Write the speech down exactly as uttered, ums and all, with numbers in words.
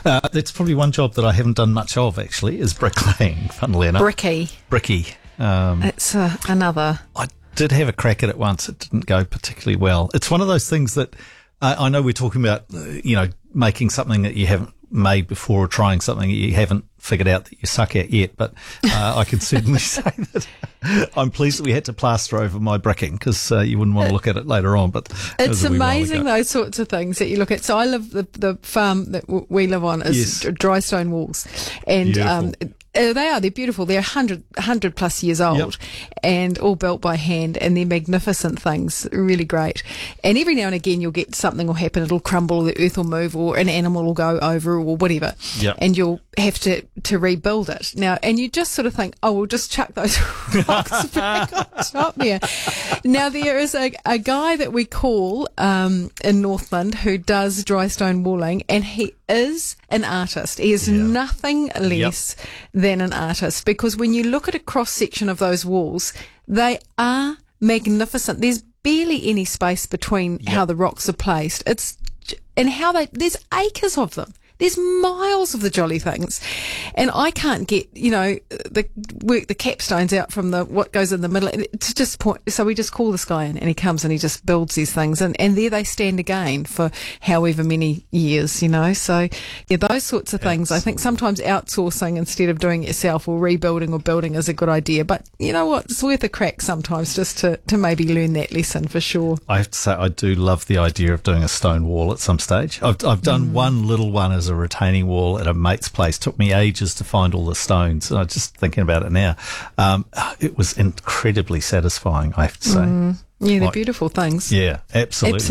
Uh, that's probably one job that I haven't done much of, actually, is bricklaying, funnily enough. Bricky. Bricky. Um, It's uh, another. I did have a crack at it once. It didn't go particularly well. It's one of those things that uh, I know we're talking about, uh, you know, making something that you haven't made before or trying something that you haven't figured out that you suck at yet. But uh, I can certainly say that I'm pleased that we had to plaster over my bricking because uh, you wouldn't want to look at it later on. But it It's was a wee while amazing ago. those sorts of things that you look at. So I live the the farm that w- we live on is Yes. d- dry stone walls, and um, uh, they are they're beautiful. They're one hundred, one hundred plus years old, Yep. and all built by hand, and they're magnificent things, really great. And every now and again you'll get something will happen. It'll crumble, the earth will move, or an animal will go over, or whatever, Yep. and you'll have to to rebuild it now. And you just sort of think, oh, we'll just chuck those rocks back on top there. Now there is a, a guy that we call um, in Northland who does dry stone walling, and he is an artist. He is Yeah. nothing less than an artist, because when you look at a cross section of those walls, they are magnificent. There's barely any space between Yep. how the rocks are placed. It's j- and how they there's acres of them. There's miles of the jolly things, and I can't get, you know, the work the capstones out from the what goes in the middle. It's just point. So we just call this guy in, and he comes and he just builds these things, and, and there they stand again for however many years, you know. So yeah, those sorts of things. I think sometimes outsourcing instead of doing it yourself, or rebuilding or building, is a good idea. But you know what? It's worth a crack sometimes just to to maybe learn that lesson for sure. I have to say, I do love the idea of doing a stone wall at some stage. I've, I've done Mm. one little one as a retaining wall at a mate's place. Took me ages to find all the stones. And I'm just thinking about it now. Um, it was incredibly satisfying, I have to say. Yeah, they're Like- beautiful things. Yeah, absolutely.